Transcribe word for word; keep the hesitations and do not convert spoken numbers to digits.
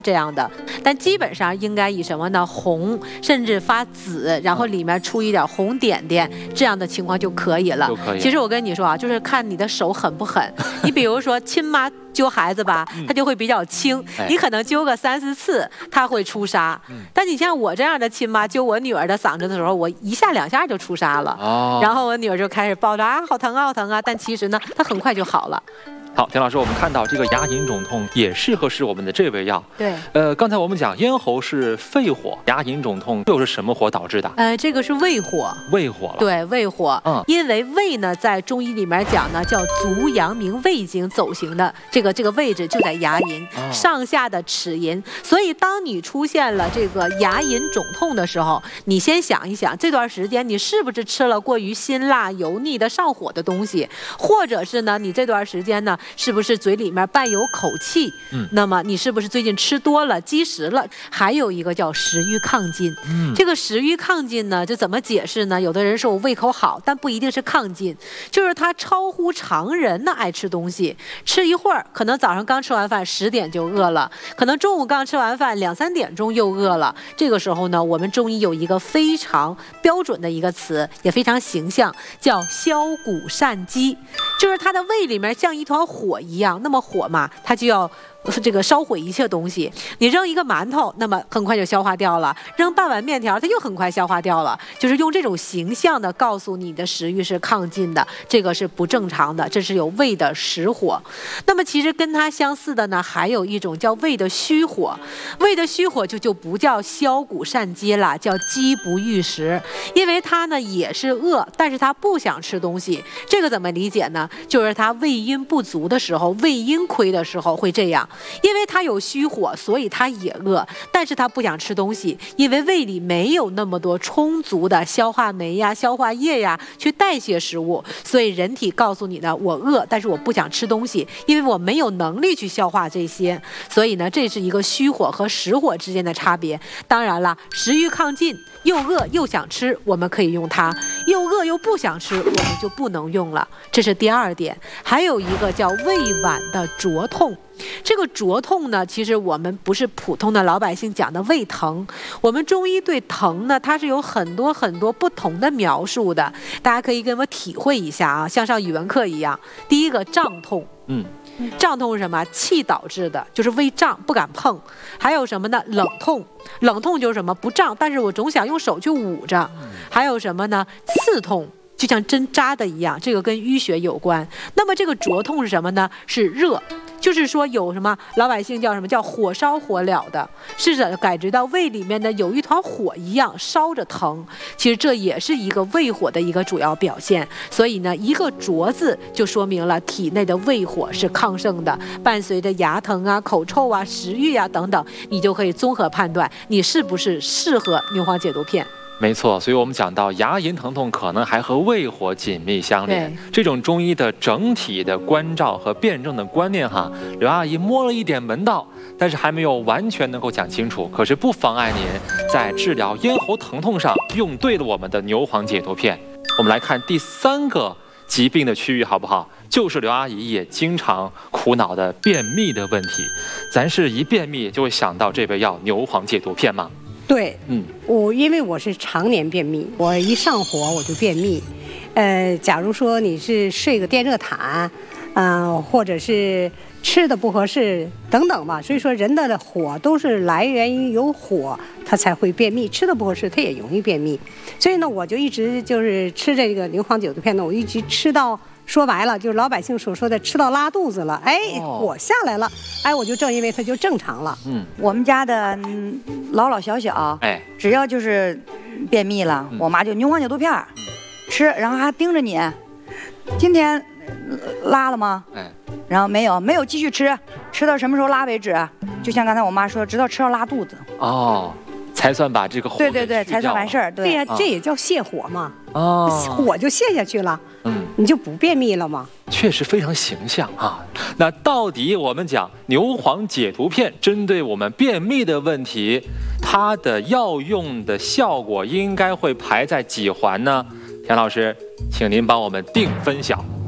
这样的，但基本上应该以什么呢？红，甚至发紫，然后里面出一点红点点，这样的情况就可以了。 可以其实我跟你说啊，就是看你的手狠不狠。你比如说亲妈揪孩子吧，他就会比较轻， 哎、 你可能揪个三四次，他会出痧。嗯、但你像我这样的亲妈揪我女儿的嗓子的时候，我一下两下就出痧了。哦、然后我女儿就开始抱着啊，好疼啊，好疼啊！但其实呢，她很快就好了。 好，田老师，我们看到这个牙龈肿痛也适合使我们的这味药。 对， 呃，刚才我们讲咽喉是肺火，牙龈肿痛又是什么火导致的？ 呃，这个是胃火。 胃火了。 对，胃火。嗯，因为胃呢，在中医里面讲呢，叫足阳明胃经走行的这个这个位置就在牙龈、哦、上下的齿龈，所以当你出现了这个牙龈肿痛的时候，你先想一想，这段时间你是不是吃了过于辛辣、油腻的上火的东西，或者是呢，你这段时间呢？是不是嘴里面伴有口气？嗯，那么你是不是最近吃多了、积食了？还有一个叫食欲亢进。嗯，这个食欲亢进呢，就怎么解释呢？有的人说我胃口好，但不一定是亢进，就是他超乎常人的爱吃东西，吃一会儿，可能早上刚吃完饭十点就饿了，可能中午刚吃完饭两三点钟又饿了。这个时候呢，我们中医有一个非常标准的一个词，也非常形象，叫消谷善饥，就是他的胃里面像一团火一样，那么火嘛，它就要这个烧毁一切东西。你扔一个馒头，那么很快就消化掉了；扔半碗面条，它又很快消化掉了。就是用这种形象的告诉你的食欲是亢进的，这个是不正常的，这是有胃的实火。那么其实跟它相似的呢，还有一种叫胃的虚火。胃的虚火就就不叫消谷善饥了，叫饥不欲食，因为它呢也是饿，但是它不想吃东西。这个怎么理解呢？就是它胃阴不足的时候，胃阴亏的时候会这样。因为他有虚火，所以他也饿，但是他不想吃东西，因为胃里没有那么多充足的消化酶呀、消化液呀去代谢食物，所以人体告诉你呢，我饿，但是我不想吃东西，因为我没有能力去消化这些，所以呢，这是一个虚火和实火之间的差别。当然了，食欲亢进，又饿又想吃，我们可以用它；又饿又不想吃，我们就不能用了。这是第二点。还有一个叫胃脘的灼痛。这个灼痛呢，其实我们不是普通的老百姓讲的胃疼，我们中医对疼呢，它是有很多很多不同的描述的，大家可以跟我体会一下啊，像上语文课一样。第一个胀痛，嗯，胀痛是什么？气导致的，就是胃胀不敢碰。还有什么呢？冷痛，冷痛就是什么？不胀，但是我总想用手去捂着。还有什么呢？刺痛。就像针扎的一样，这个跟淤血有关。那么这个灼痛是什么呢？是热，就是说有什么老百姓叫什么叫火烧火燎的，是感觉到胃里面呢有一团火一样烧着疼。其实这也是一个胃火的一个主要表现。所以呢，一个灼字就说明了体内的胃火是亢盛的，伴随着牙疼啊、口臭啊、食欲啊等等，你就可以综合判断你是不是适合牛黄解毒片。 没错，所以我们讲到牙龈疼痛可能还和胃火紧密相连，这种中医的整体的关照和辩证的观念哈，刘阿姨摸了一点门道，但是还没有完全能够讲清楚，可是不妨碍您在治疗咽喉疼痛上用对了我们的牛黄解毒片。我们来看第三个疾病的区域好不好？就是刘阿姨也经常苦恼的便秘的问题，咱是一便秘就会想到这味药牛黄解毒片吗？ 对，嗯，我因为我是常年便秘，我一上火我就便秘。呃，假如说你是睡个电热毯，嗯、呃，或者是吃的不合适等等吧，所以说人的火都是来源于有火，它才会便秘。吃的不合适，它也容易便秘。所以呢，我就一直就是吃这个牛黄解毒片呢，我一直吃到。说白了，就是老百姓所说的吃到拉肚子了，哎，火下来了，哎，我就正因为它就正常了。 嗯，我们家的老老小小，哎，只要就是便秘了，嗯、我妈就牛黄解毒片吃，然后还盯着你，今天拉了吗？哎，然后没有，没有继续吃，吃到什么时候拉为止。就像刚才我妈说，直到吃到拉肚子。 哦。才算把这个火对对对，才算完事儿。 对呀、啊，这也叫泻火嘛。哦，火就泻下去了，嗯，你就不便秘了吗？ 确实非常形象啊。那到底我们讲牛黄解毒片针对我们便秘的问题，它的药用的效果应该会排在几环呢？田老师，请您帮我们定分晓。